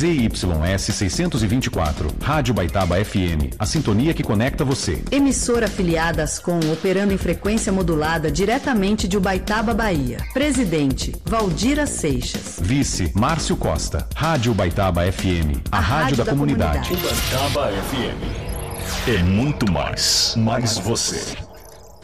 ZYS 624, Rádio Baitaba FM, a sintonia que conecta você. Emissora afiliada Ascom, operando em frequência modulada diretamente de Ubaitaba, Bahia. Presidente, Valdira Seixas. Vice, Márcio Costa. Rádio Baitaba FM, a rádio da comunidade. Ubaitaba FM. É muito mais você.